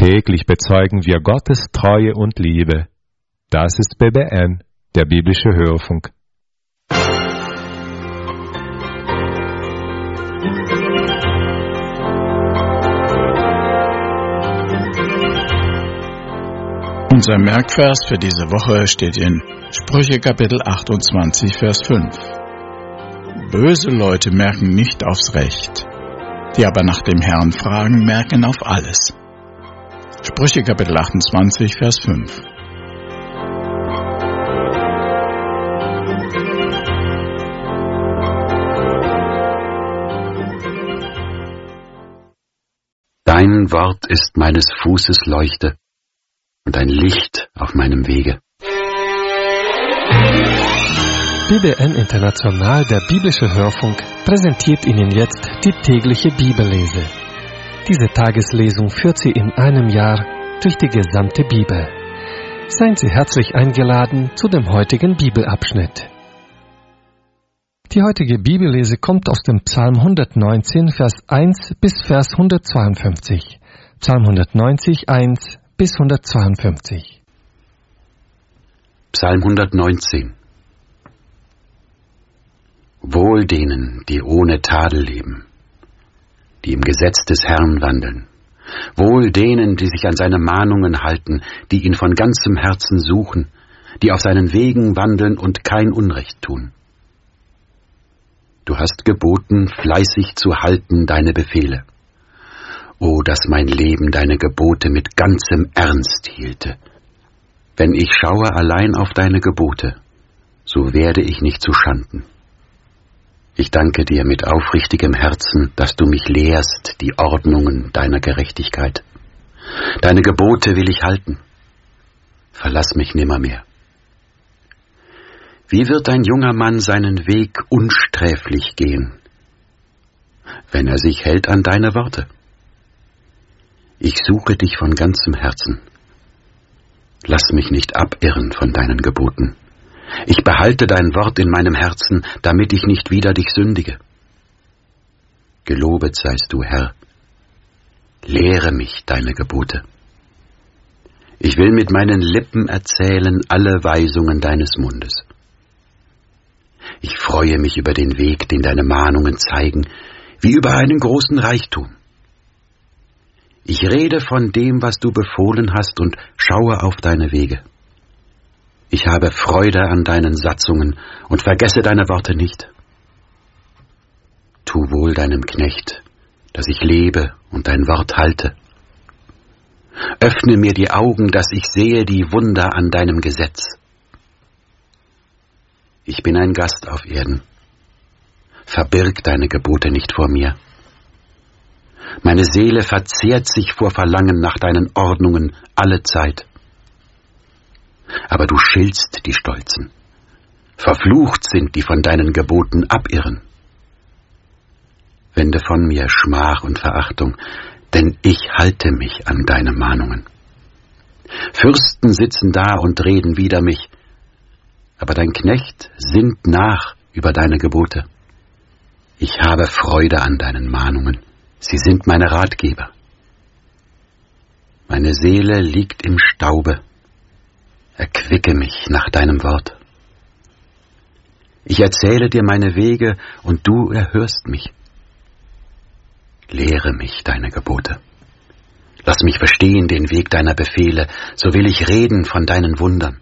Täglich bezeugen wir Gottes Treue und Liebe. Das ist BBN, der biblische Hörfunk. Unser Merkvers für diese Woche steht in Sprüche Kapitel 28, Vers 5. Böse Leute merken nicht aufs Recht, die aber nach dem Herrn fragen, merken auf alles. Sprüche Kapitel 28, Vers 5. Dein Wort ist meines Fußes Leuchte und ein Licht auf meinem Wege. BBN International, der biblische Hörfunk, präsentiert Ihnen jetzt die tägliche Bibellese. Diese Tageslesung führt Sie in einem Jahr durch die gesamte Bibel. Seien Sie herzlich eingeladen zu dem heutigen Bibelabschnitt. Die heutige Bibellese kommt aus dem Psalm 119, Vers 1 bis Vers 152. Psalm 190, 1 bis 152. Psalm 119. Wohl denen, die ohne Tadel leben, die im Gesetz des Herrn wandeln. Wohl denen, die sich an seine Mahnungen halten, die ihn von ganzem Herzen suchen, die auf seinen Wegen wandeln und kein Unrecht tun. Du hast geboten, fleißig zu halten deine Befehle. O, dass mein Leben deine Gebote mit ganzem Ernst hielte. Wenn ich schaue allein auf deine Gebote, so werde ich nicht zu Schanden. Ich danke dir mit aufrichtigem Herzen, dass du mich lehrst die Ordnungen deiner Gerechtigkeit. Deine Gebote will ich halten. Verlass mich nimmermehr. Wie wird ein junger Mann seinen Weg unsträflich gehen, wenn er sich hält an deine Worte? Ich suche dich von ganzem Herzen. Lass mich nicht abirren von deinen Geboten. Ich behalte dein Wort in meinem Herzen, damit ich nicht wieder dich sündige. Gelobet seist du, Herr. Lehre mich deine Gebote. Ich will mit meinen Lippen erzählen alle Weisungen deines Mundes. Ich freue mich über den Weg, den deine Mahnungen zeigen, wie über einen großen Reichtum. Ich rede von dem, was du befohlen hast, und schaue auf deine Wege. Ich habe Freude an deinen Satzungen und vergesse deine Worte nicht. Tu wohl deinem Knecht, dass ich lebe und dein Wort halte. Öffne mir die Augen, dass ich sehe die Wunder an deinem Gesetz. Ich bin ein Gast auf Erden. Verbirg deine Gebote nicht vor mir. Meine Seele verzehrt sich vor Verlangen nach deinen Ordnungen alle Zeit. Aber du schiltst die Stolzen. Verflucht sind, die von deinen Geboten abirren. Wende von mir Schmach und Verachtung, denn ich halte mich an deine Mahnungen. Fürsten sitzen da und reden wider mich, aber dein Knecht sinnt nach über deine Gebote. Ich habe Freude an deinen Mahnungen, sie sind meine Ratgeber. Meine Seele liegt im Staube, erquicke mich nach deinem Wort. Ich erzähle dir meine Wege, und du erhörst mich. Lehre mich deine Gebote. Lass mich verstehen den Weg deiner Befehle, so will ich reden von deinen Wundern.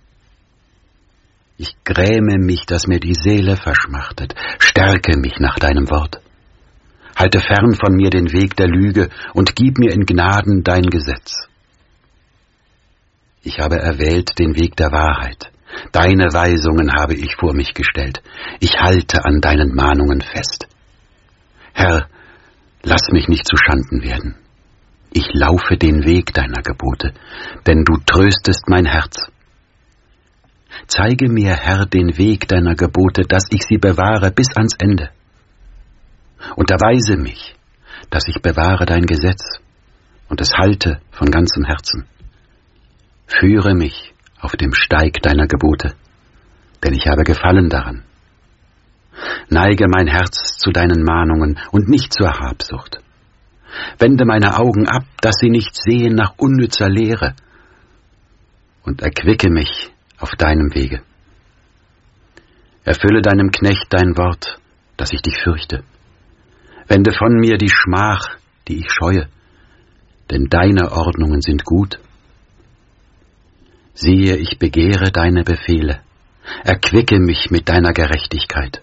Ich gräme mich, dass mir die Seele verschmachtet. Stärke mich nach deinem Wort. Halte fern von mir den Weg der Lüge und gib mir in Gnaden dein Gesetz. Ich habe erwählt den Weg der Wahrheit. Deine Weisungen habe ich vor mich gestellt. Ich halte an deinen Mahnungen fest. Herr, lass mich nicht zu Schanden werden. Ich laufe den Weg deiner Gebote, denn du tröstest mein Herz. Zeige mir, Herr, den Weg deiner Gebote, dass ich sie bewahre bis ans Ende. Unterweise mich, dass ich bewahre dein Gesetz und es halte von ganzem Herzen. Führe mich auf dem Steig deiner Gebote, denn ich habe Gefallen daran. Neige mein Herz zu deinen Mahnungen und nicht zur Habsucht. Wende meine Augen ab, dass sie nicht sehen nach unnützer Lehre, und erquicke mich auf deinem Wege. Erfülle deinem Knecht dein Wort, dass ich dich fürchte. Wende von mir die Schmach, die ich scheue, denn deine Ordnungen sind gut. Siehe, ich begehre deine Befehle, erquicke mich mit deiner Gerechtigkeit.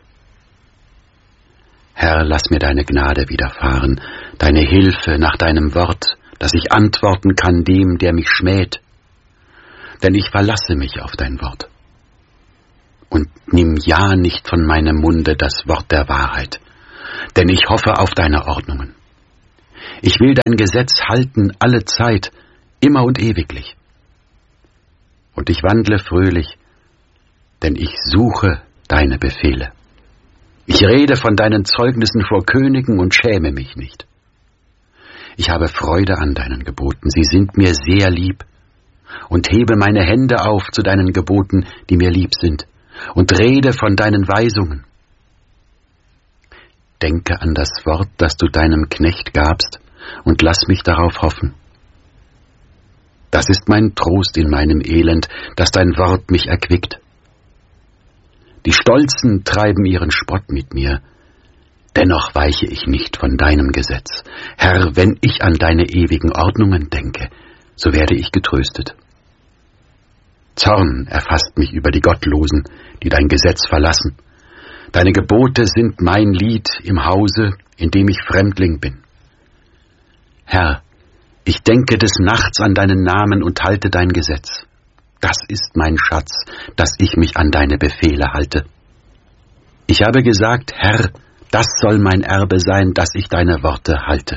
Herr, lass mir deine Gnade widerfahren, deine Hilfe nach deinem Wort, dass ich antworten kann dem, der mich schmäht. Denn ich verlasse mich auf dein Wort. Und nimm ja nicht von meinem Munde das Wort der Wahrheit, denn ich hoffe auf deine Ordnungen. Ich will dein Gesetz halten alle Zeit, immer und ewiglich. Und ich wandle fröhlich, denn ich suche deine Befehle. Ich rede von deinen Zeugnissen vor Königen und schäme mich nicht. Ich habe Freude an deinen Geboten, sie sind mir sehr lieb, und hebe meine Hände auf zu deinen Geboten, die mir lieb sind, und rede von deinen Weisungen. Denke an das Wort, das du deinem Knecht gabst, und lass mich darauf hoffen. Das ist mein Trost in meinem Elend, dass dein Wort mich erquickt. Die Stolzen treiben ihren Spott mit mir, dennoch weiche ich nicht von deinem Gesetz. Herr, wenn ich an deine ewigen Ordnungen denke, so werde ich getröstet. Zorn erfasst mich über die Gottlosen, die dein Gesetz verlassen. Deine Gebote sind mein Lied im Hause, in dem ich Fremdling bin. Herr, ich denke des Nachts an deinen Namen und halte dein Gesetz. Das ist mein Schatz, dass ich mich an deine Befehle halte. Ich habe gesagt, Herr, das soll mein Erbe sein, dass ich deine Worte halte.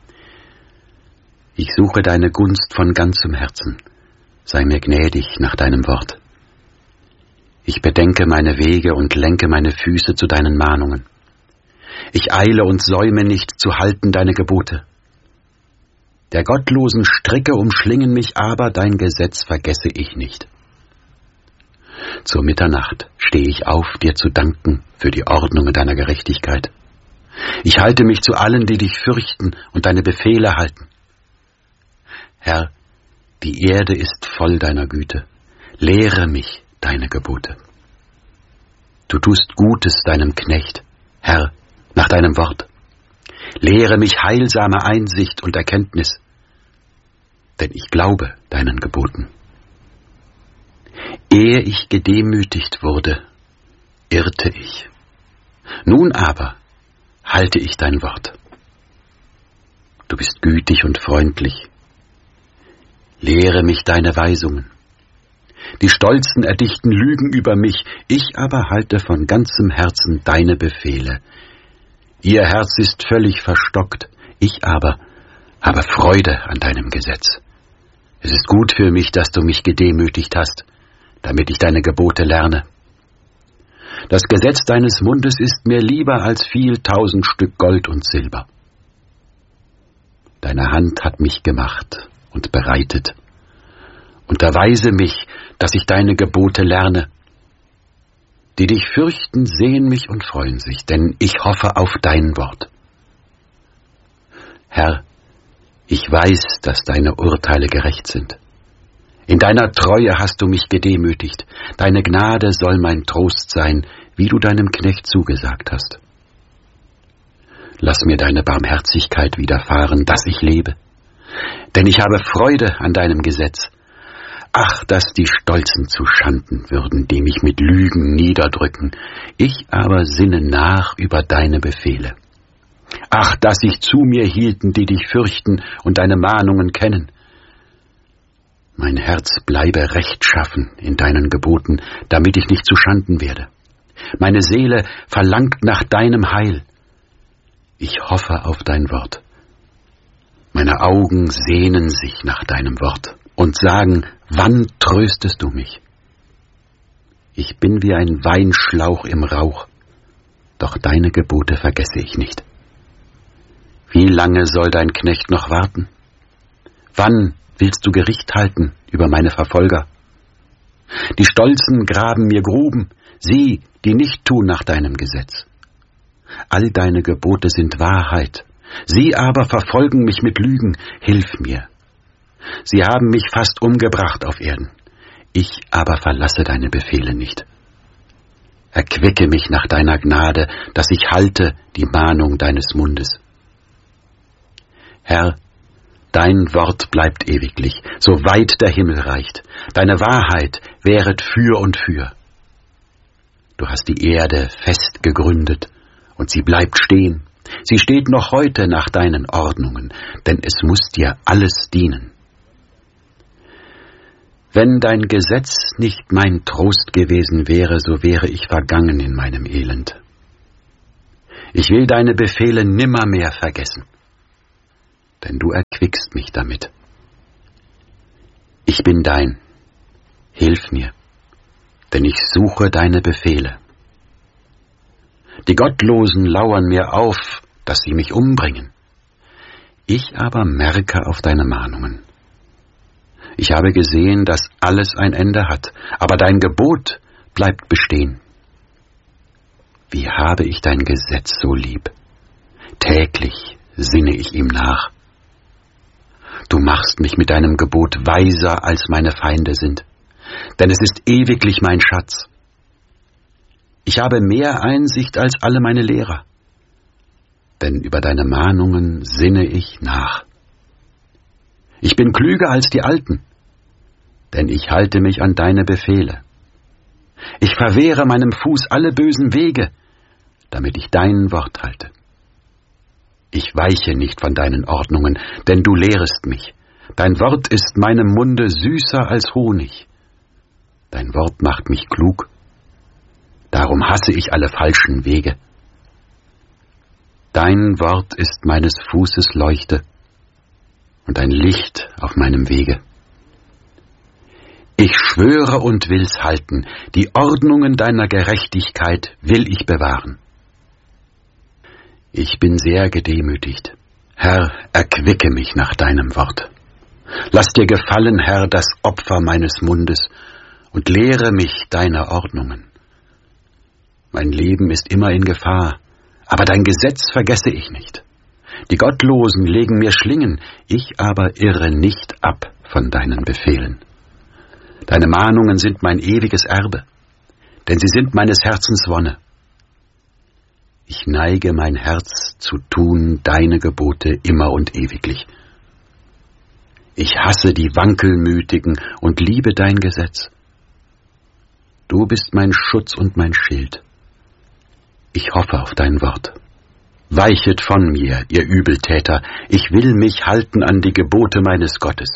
Ich suche deine Gunst von ganzem Herzen. Sei mir gnädig nach deinem Wort. Ich bedenke meine Wege und lenke meine Füße zu deinen Mahnungen. Ich eile und säume nicht zu halten deine Gebote. Der gottlosen Stricke umschlingen mich, aber dein Gesetz vergesse ich nicht. Zur Mitternacht stehe ich auf, dir zu danken für die Ordnungen deiner Gerechtigkeit. Ich halte mich zu allen, die dich fürchten und deine Befehle halten. Herr, die Erde ist voll deiner Güte. Lehre mich deine Gebote. Du tust Gutes deinem Knecht, Herr, nach deinem Wort. Lehre mich heilsame Einsicht und Erkenntnis, denn ich glaube deinen Geboten. Ehe ich gedemütigt wurde, irrte ich. Nun aber halte ich dein Wort. Du bist gütig und freundlich. Lehre mich deine Weisungen. Die Stolzen erdichten Lügen über mich, ich aber halte von ganzem Herzen deine Befehle. Ihr Herz ist völlig verstockt, ich aber habe Freude an deinem Gesetz. Es ist gut für mich, dass du mich gedemütigt hast, damit ich deine Gebote lerne. Das Gesetz deines Mundes ist mir lieber als viel 1000 Stück Gold und Silber. Deine Hand hat mich gemacht und bereitet. Unterweise mich, dass ich deine Gebote lerne. Die dich fürchten, sehen mich und freuen sich, denn ich hoffe auf dein Wort. Herr, ich weiß, dass deine Urteile gerecht sind. In deiner Treue hast du mich gedemütigt. Deine Gnade soll mein Trost sein, wie du deinem Knecht zugesagt hast. Lass mir deine Barmherzigkeit widerfahren, dass ich lebe. Denn ich habe Freude an deinem Gesetz. Ach, dass die Stolzen zu Schanden würden, die mich mit Lügen niederdrücken. Ich aber sinne nach über deine Befehle. Ach, dass sich zu mir hielten, die dich fürchten und deine Mahnungen kennen. Mein Herz bleibe rechtschaffen in deinen Geboten, damit ich nicht zu Schanden werde. Meine Seele verlangt nach deinem Heil. Ich hoffe auf dein Wort. Meine Augen sehnen sich nach deinem Wort und sagen, wann tröstest du mich? Ich bin wie ein Weinschlauch im Rauch, doch deine Gebote vergesse ich nicht. Wie lange soll dein Knecht noch warten? Wann willst du Gericht halten über meine Verfolger? Die Stolzen graben mir Gruben, sie, die nicht tun nach deinem Gesetz. All deine Gebote sind Wahrheit, Sie aber verfolgen mich mit Lügen, hilf mir. Sie haben mich fast umgebracht auf Erden. Ich aber verlasse deine Befehle nicht. Erquicke mich nach deiner Gnade, dass ich halte die Mahnung deines Mundes. Herr, dein Wort bleibt ewiglich, so weit der Himmel reicht. Deine Wahrheit währet für und für. Du hast die Erde fest gegründet, und sie bleibt stehen. Sie steht noch heute nach deinen Ordnungen, denn es muss dir alles dienen. Wenn dein Gesetz nicht mein Trost gewesen wäre, so wäre ich vergangen in meinem Elend. Ich will deine Befehle nimmermehr vergessen, denn du erquickst mich damit. Ich bin dein, hilf mir, denn ich suche deine Befehle. Die Gottlosen lauern mir auf, dass sie mich umbringen. Ich aber merke auf deine Mahnungen. Ich habe gesehen, dass alles ein Ende hat, aber dein Gebot bleibt bestehen. Wie habe ich dein Gesetz so lieb? Täglich sinne ich ihm nach. Du machst mich mit deinem Gebot weiser, als meine Feinde sind, denn es ist ewiglich mein Schatz. Ich habe mehr Einsicht als alle meine Lehrer, denn über deine Mahnungen sinne ich nach. Ich bin klüger als die Alten, denn ich halte mich an deine Befehle. Ich verwehre meinem Fuß alle bösen Wege, damit ich dein Wort halte. Ich weiche nicht von deinen Ordnungen, denn du lehrest mich. Dein Wort ist meinem Munde süßer als Honig. Dein Wort macht mich klug. Darum hasse ich alle falschen Wege. Dein Wort ist meines Fußes Leuchte und ein Licht auf meinem Wege. Ich schwöre und will's halten, die Ordnungen deiner Gerechtigkeit will ich bewahren. Ich bin sehr gedemütigt. Herr, erquicke mich nach deinem Wort. Lass dir gefallen, Herr, das Opfer meines Mundes und lehre mich deiner Ordnungen. Mein Leben ist immer in Gefahr, aber dein Gesetz vergesse ich nicht. Die Gottlosen legen mir Schlingen, ich aber irre nicht ab von deinen Befehlen. Deine Mahnungen sind mein ewiges Erbe, denn sie sind meines Herzens Wonne. Ich neige mein Herz zu tun deine Gebote immer und ewiglich. Ich hasse die Wankelmütigen und liebe dein Gesetz. Du bist mein Schutz und mein Schild. Ich hoffe auf dein Wort. Weichet von mir, ihr Übeltäter, ich will mich halten an die Gebote meines Gottes.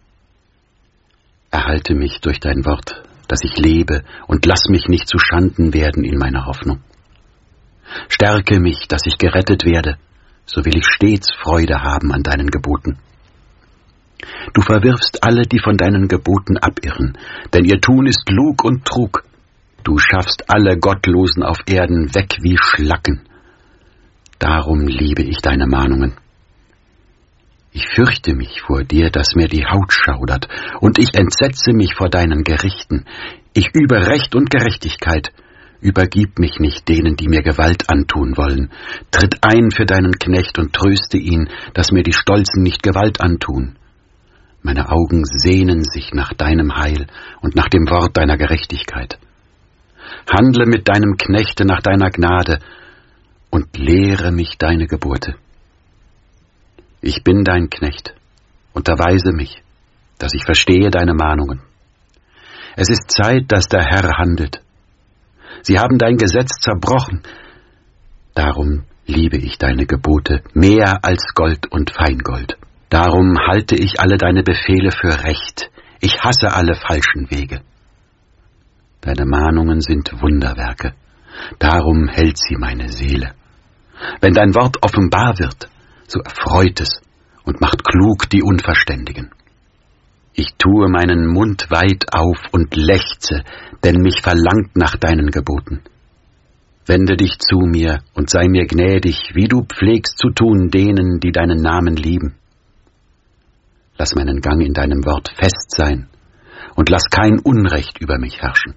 Erhalte mich durch dein Wort, dass ich lebe, und lass mich nicht zu Schanden werden in meiner Hoffnung. Stärke mich, dass ich gerettet werde, so will ich stets Freude haben an deinen Geboten. Du verwirfst alle, die von deinen Geboten abirren, denn ihr Tun ist Lug und Trug. Du schaffst alle Gottlosen auf Erden weg wie Schlacken. Darum liebe ich deine Mahnungen. Ich fürchte mich vor dir, dass mir die Haut schaudert, und ich entsetze mich vor deinen Gerichten. Ich übe Recht und Gerechtigkeit. Übergib mich nicht denen, die mir Gewalt antun wollen. Tritt ein für deinen Knecht und tröste ihn, dass mir die Stolzen nicht Gewalt antun. Meine Augen sehnen sich nach deinem Heil und nach dem Wort deiner Gerechtigkeit. Handle mit deinem Knechte nach deiner Gnade und lehre mich deine Gebote. Ich bin dein Knecht, unterweise mich, dass ich verstehe deine Mahnungen. Es ist Zeit, dass der Herr handelt. Sie haben dein Gesetz zerbrochen. Darum liebe ich deine Gebote mehr als Gold und Feingold. Darum halte ich alle deine Befehle für recht. Ich hasse alle falschen Wege. Deine Mahnungen sind Wunderwerke. Darum hält sie meine Seele. Wenn dein Wort offenbar wird, so erfreut es und macht klug die Unverständigen. Ich tue meinen Mund weit auf und lechze, denn mich verlangt nach deinen Geboten. Wende dich zu mir und sei mir gnädig, wie du pflegst zu tun denen, die deinen Namen lieben. Lass meinen Gang in deinem Wort fest sein und lass kein Unrecht über mich herrschen.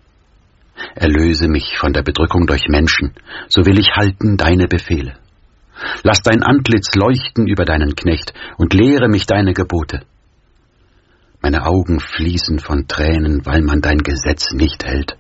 Erlöse mich von der Bedrückung durch Menschen, so will ich halten deine Befehle. Lass dein Antlitz leuchten über deinen Knecht und lehre mich deine Gebote. Meine Augen fließen von Tränen, weil man dein Gesetz nicht hält.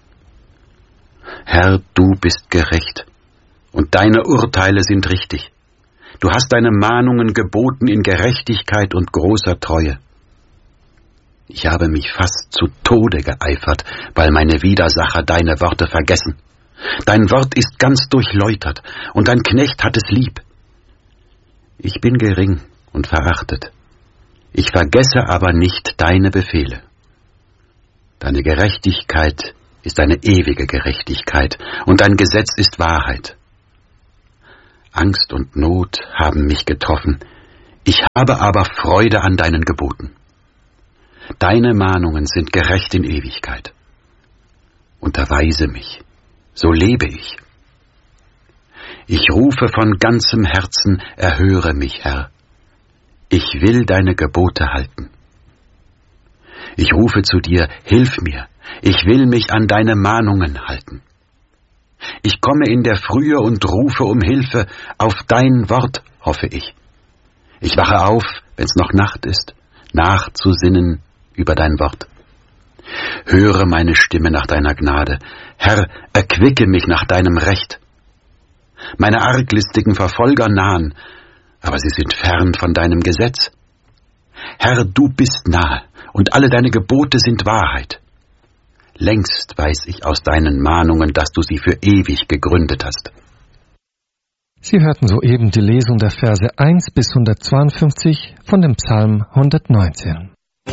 Herr, du bist gerecht und deine Urteile sind richtig. Du hast deine Mahnungen geboten in Gerechtigkeit und großer Treue. Ich habe mich fast zu Tode geeifert, weil meine Widersacher deine Worte vergessen. Dein Wort ist ganz durchläutert, und dein Knecht hat es lieb. Ich bin gering und verachtet. Ich vergesse aber nicht deine Befehle. Deine Gerechtigkeit ist eine ewige Gerechtigkeit, und dein Gesetz ist Wahrheit. Angst und Not haben mich getroffen. Ich habe aber Freude an deinen Geboten. Deine Mahnungen sind gerecht in Ewigkeit. Unterweise mich, so lebe ich. Ich rufe von ganzem Herzen, erhöre mich, Herr. Ich will deine Gebote halten. Ich rufe zu dir, hilf mir, ich will mich an deine Mahnungen halten. Ich komme in der Frühe und rufe um Hilfe, auf dein Wort hoffe ich. Ich wache auf, wenn's noch Nacht ist, nachzusinnen über dein Wort. Höre meine Stimme nach deiner Gnade. Herr, erquicke mich nach deinem Recht. Meine arglistigen Verfolger nahen, aber sie sind fern von deinem Gesetz. Herr, du bist nahe, und alle deine Gebote sind Wahrheit. Längst weiß ich aus deinen Mahnungen, dass du sie für ewig gegründet hast. Sie hörten soeben die Lesung der Verse 1 bis 152 von dem Psalm 119.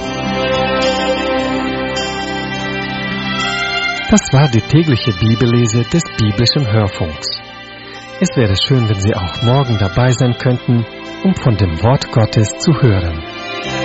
Das war die tägliche Bibellese des biblischen Hörfunks. Es wäre schön, wenn Sie auch morgen dabei sein könnten, um von dem Wort Gottes zu hören.